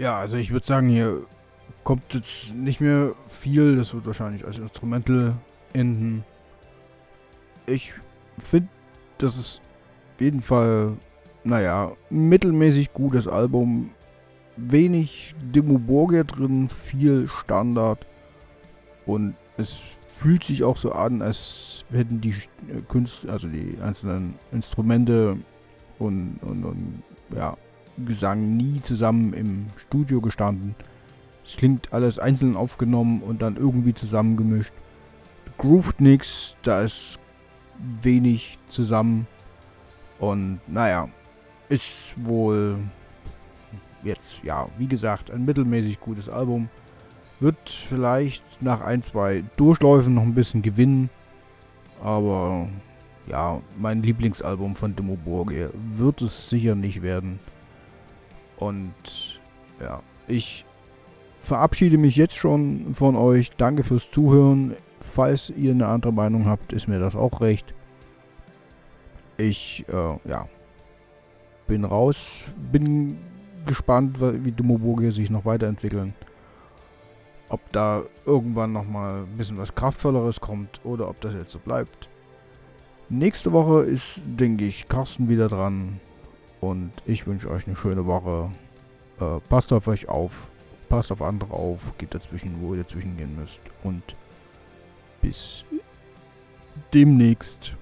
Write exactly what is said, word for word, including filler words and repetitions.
Ja, also ich würde sagen, hier kommt jetzt nicht mehr viel. Das wird wahrscheinlich als Instrumental enden. Ich finde, das ist auf jeden Fall, naja, ein mittelmäßig gutes Album. Wenig Dimmu Borgir drin, viel Standard. Und es fühlt sich auch so an, als hätten die Künstler, also die einzelnen Instrumente und, und, und ja, Gesang nie zusammen im Studio gestanden. Es klingt alles einzeln aufgenommen und dann irgendwie zusammengemischt. Groovt nix, da ist wenig zusammen. Und naja, ist wohl jetzt, ja, wie gesagt, ein mittelmäßig gutes Album. Wird vielleicht nach ein, zwei Durchläufen noch ein bisschen gewinnen. Aber ja, mein Lieblingsalbum von Dimmu Borgir wird es sicher nicht werden. Und ja, ich verabschiede mich jetzt schon von euch. Danke fürs Zuhören. Falls ihr eine andere Meinung habt, ist mir das auch recht. Ich, äh, ja, bin raus. Bin gespannt, wie Dimmu Borgir sich noch weiterentwickeln. Ob da irgendwann nochmal ein bisschen was Kraftvolleres kommt oder ob das jetzt so bleibt. Nächste Woche ist, denke ich, Carsten wieder dran. Und ich wünsche euch eine schöne Woche. Äh, passt auf euch auf. Passt auf andere auf. Geht dazwischen, wo ihr dazwischen gehen müsst. Und bis demnächst.